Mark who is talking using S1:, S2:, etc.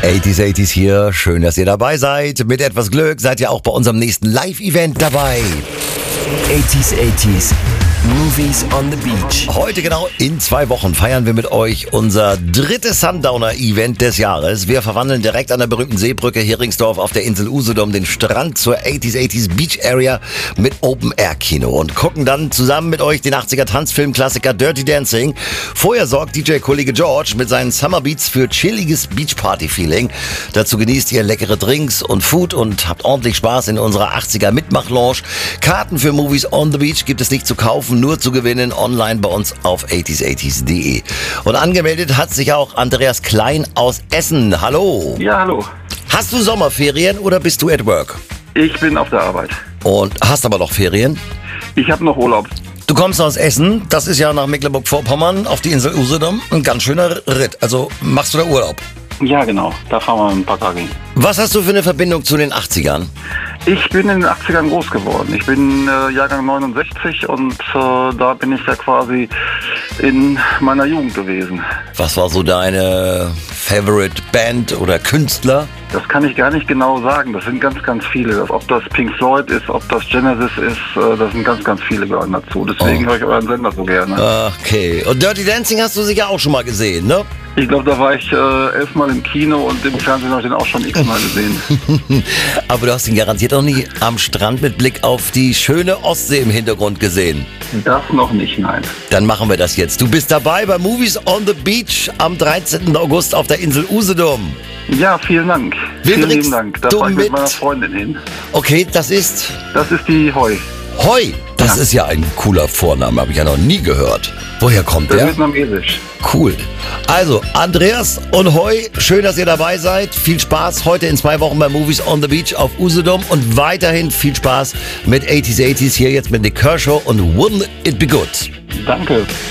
S1: 80s hier, schön, dass ihr dabei seid. Mit etwas Glück seid ihr auch bei unserem nächsten Live-Event dabei.
S2: 80s, Movies on the Beach.
S1: Heute genau in 2 Wochen feiern wir mit euch unser drittes Sundowner-Event des Jahres. Wir verwandeln direkt an der berühmten Seebrücke Heringsdorf auf der Insel Usedom den Strand zur 80s Beach Area mit Open-Air-Kino und gucken dann zusammen mit euch den 80er-Tanzfilm-Klassiker Dirty Dancing. Vorher sorgt DJ-Kollege George mit seinen Summer Beats für chilliges Beach-Party-Feeling. Dazu genießt ihr leckere Drinks und Food und habt ordentlich Spaß in unserer 80er-Mitmach-Lounge. Karten für Movies on the Beach gibt es nicht zu kaufen, nur zu gewinnen online bei uns auf 80s80s.de. Und angemeldet hat sich auch Andreas Klein aus Essen. Hallo.
S3: Ja, hallo.
S1: Hast du Sommerferien oder bist du at work?
S3: Ich bin auf der Arbeit.
S1: Und hast aber noch Ferien?
S3: Ich habe noch Urlaub.
S1: Du kommst aus Essen, das ist ja nach Mecklenburg-Vorpommern auf die Insel Usedom. Ein ganz schöner Ritt. Also machst du da Urlaub?
S3: Ja, genau. Da fahren wir ein paar Tage hin.
S1: Was hast du für eine Verbindung zu den 80ern?
S3: Ich bin in den 80ern groß geworden. Ich bin Jahrgang 69 und da bin ich ja quasi in meiner Jugend gewesen.
S1: Was war so deine Favorite Band oder Künstler?
S3: Das kann ich gar nicht genau sagen. Das sind ganz, ganz viele. Ob das Pink Floyd ist, ob das Genesis ist, das sind ganz, ganz viele gehören dazu. Deswegen höre ich euren Sender so gerne.
S1: Okay. Und Dirty Dancing hast du sicher auch schon mal gesehen, ne?
S3: Ich glaube, da war ich 11 Mal im Kino und im Fernsehen habe ich den auch schon x-mal gesehen.
S1: Aber du hast ihn garantiert auch nie am Strand mit Blick auf die schöne Ostsee im Hintergrund gesehen.
S3: Das noch nicht, nein.
S1: Dann machen wir das jetzt. Du bist dabei bei Movies on the Beach am 13. August auf der Insel Usedom.
S3: Ja, vielen Dank. Vielen lieben Dank. Da fahre ich mit meiner Freundin hin.
S1: Okay, das ist?
S3: Das ist die Heu.
S1: Heu? Das ist ja ein cooler Vorname, habe ich ja noch nie gehört. Woher kommt der?
S3: Vietnamesisch.
S1: Cool. Also, Andreas und Heu, schön, dass ihr dabei seid. Viel Spaß heute in 2 Wochen bei Movies on the Beach auf Usedom und weiterhin viel Spaß mit 80s hier jetzt mit Nick Kershaw und Wouldn't It Be Good.
S3: Danke.